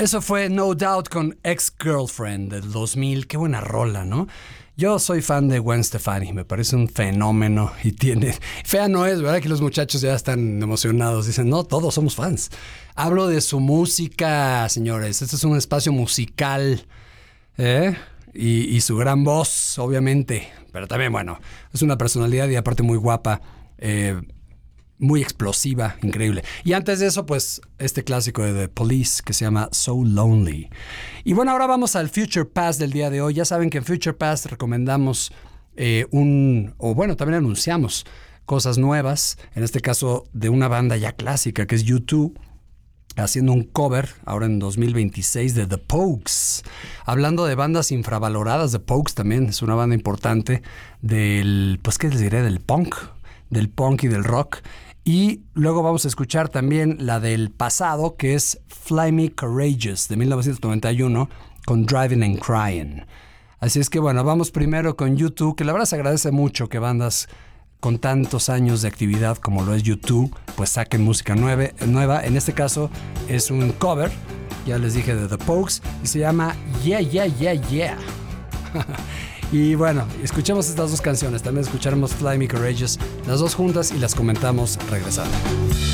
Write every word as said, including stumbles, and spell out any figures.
Eso fue No Doubt con Ex-Girlfriend del dos mil. Qué buena rola, ¿no? Yo soy fan de Gwen Stefani, me parece un fenómeno y tiene... Fea no es, ¿verdad? Que los muchachos ya están emocionados. Dicen, no, todos somos fans. Hablo de su música, señores. Este es un espacio musical, ¿eh? Y, y su gran voz, obviamente. Pero también, bueno, es una personalidad y aparte muy guapa. Eh... Muy explosiva, increíble. Y antes de eso, pues, este clásico de The Police que se llama So Lonely. Y bueno, ahora vamos al Future Past del día de hoy. Ya saben que en Future Past recomendamos eh, un... O bueno, también anunciamos cosas nuevas. En este caso, de una banda ya clásica que es U dos, haciendo un cover, ahora en dos mil veintiséis, de The Pogues. Hablando de bandas infravaloradas, The Pogues también es una banda importante del... Pues, ¿qué les diré? Del punk. Del punk y del rock. Y luego vamos a escuchar también la del pasado, que es Fly Me Courageous, de mil novecientos noventa y uno, con Driving and Crying. Así es que bueno, vamos primero con U dos, que la verdad se agradece mucho que bandas con tantos años de actividad como lo es U dos, pues saquen música nueve, nueva. En este caso es un cover, ya les dije, de The Pogues, y se llama Yeah, Yeah, Yeah, Yeah. Y bueno, escuchemos estas dos canciones. También escucharemos Fly Me Courageous, las dos juntas, y las comentamos regresando.